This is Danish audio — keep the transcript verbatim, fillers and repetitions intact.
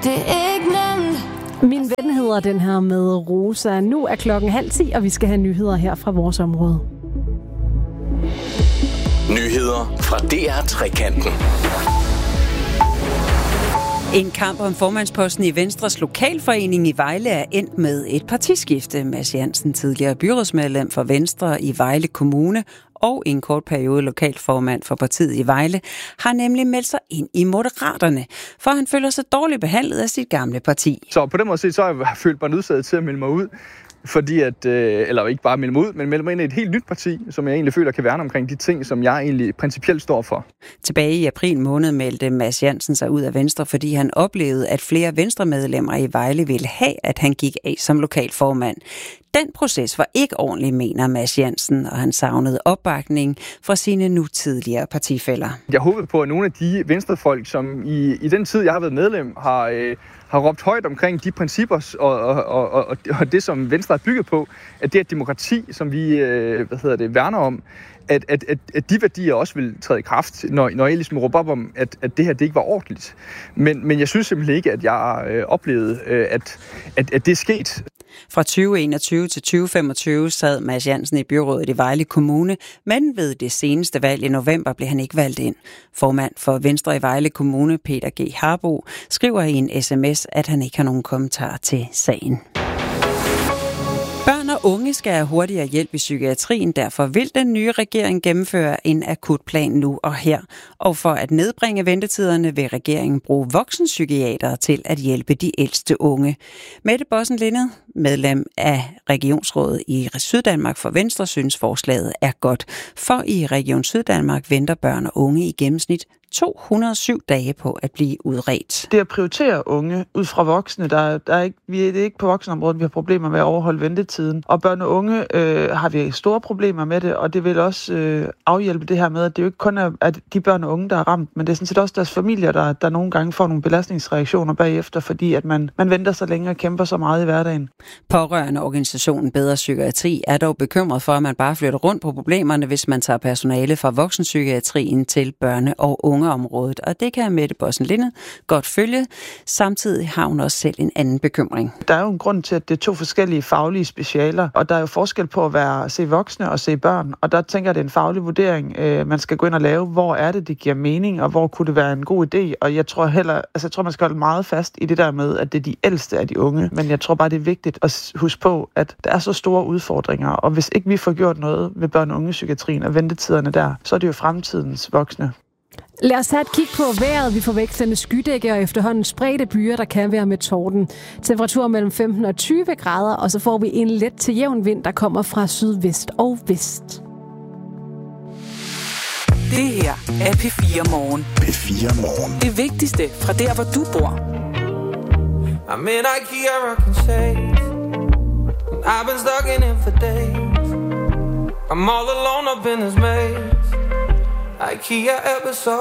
det er ikke nemt. Min ven hedder den her med Rosa. Nu er klokken halv ti, og vi skal have nyheder her fra vores område. Nyheder fra D R Trekanten. En kamp om formandsposten i Venstres lokalforening i Vejle er endt med et partiskifte. Mads Jansen, tidligere byrådsmedlem for Venstre i Vejle Kommune og i en kort periode lokalformand for partiet i Vejle, har nemlig meldt sig ind i Moderaterne, for han føler sig dårligt behandlet af sit gamle parti. Så på den måde set, så har jeg følt mig nødsaget til at melde mig ud. Fordi at, eller ikke bare melde mig ud, men melde mig ind i et helt nyt parti, som jeg egentlig føler kan værne omkring de ting, som jeg egentlig principielt står for. Tilbage i april måned meldte Mads Jansen sig ud af Venstre, fordi han oplevede, at flere Venstremedlemmer i Vejle ville have, at han gik af som lokalformand. Den proces var ikke ordentlig, mener Mads Jansen, og han savnede opbakning fra sine nu tidligere partifæller. Jeg håber på, at nogle af de venstrefolk, som i, i den tid, jeg har været medlem, har, øh, har råbt højt omkring de principper og, og, og, og, og det, som Venstre er bygget på, at det er et demokrati, som vi øh, hvad hedder det, værner om, at, at, at, at de værdier også vil træde i kraft, når, når jeg ligesom råber op om, at, at det her det ikke var ordentligt. Men, men jeg synes simpelthen ikke, at jeg øh, oplevede, øh, at, at, at det er sket. Fra tyve enogtyve til tyve femogtyve sad Mads Jansen i byrådet i Vejle Kommune, men ved det seneste valg i november blev han ikke valgt ind. Formand for Venstre i Vejle Kommune, Peter G. Harbo, skriver i en sms, at han ikke har nogen kommentar til sagen. Børn og unge skal have hurtigere hjælp i psykiatrien, derfor vil den nye regering gennemføre en akutplan nu og her. Og for at nedbringe ventetiderne vil regeringen bruge voksenpsykiatere til at hjælpe de ældste unge. Mette Bossen Lindet, medlem af Regionsrådet i Syddanmark for Venstre, synes forslaget er godt. For i Region Syddanmark venter børn og unge i gennemsnit to hundrede og syv dage på at blive udredt. Det at prioritere unge ud fra voksne, der, der er ikke, vi er ikke på voksenområdet, vi har problemer med at overholde ventetiden. Og børn og unge øh, har vi store problemer med det, og det vil også øh, afhjælpe det her med, at det jo ikke kun er at de børn og unge, der er ramt, men det er sådan set også deres familier, der, der nogle gange får nogle belastningsreaktioner bagefter, fordi at man, man venter så længe og kæmper så meget i hverdagen. Pårørende organisationen Bedre Psykiatri er dog bekymret for, at man bare flytter rundt på problemerne, hvis man tager personale fra voksenpsykiatrien til børne- og unge området, og det kan Mette Bossen Lindet godt følge. Samtidig har hun også selv en anden bekymring. Der er jo en grund til, at det er to forskellige faglige specialer, og der er jo forskel på at være se voksne og se børn, og der tænker jeg, det er en faglig vurdering, øh, man skal gå ind og lave. Hvor er det, det giver mening, og hvor kunne det være en god idé? Og jeg tror heller, altså jeg tror, man skal holde meget fast i det der med, at det er de ældste af de unge, men jeg tror bare, det er vigtigt at huske på, at der er så store udfordringer, og hvis ikke vi får gjort noget ved børn- og unge-psykiatrien og ventetiderne der, så er det jo fremtidens voksne. Lad os tage et kig på vejret. Vi får vekslende skydække og efterhånden spredte byer, der kan være med torden. Temperatur mellem femten og tyve grader, og så får vi en let til jævn vind, der kommer fra sydvest og vest. Det her er P fire Morgen. P fire Morgen. Det vigtigste fra der, hvor du bor. I'm in IKEA rocking shades. I've been stuck in it for days. I'm all alone up in this maze. IKEA episode